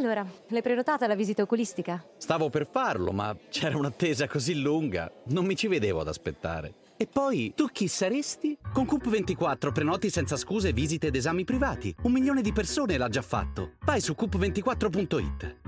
Allora, l'hai prenotata la visita oculistica? Stavo per farlo, ma c'era un'attesa così lunga. Non mi ci vedevo ad aspettare. E poi, tu chi saresti? Con Coop24 prenoti senza scuse visite ed esami privati. 1 milione di persone l'ha già fatto. Vai su coop24.it.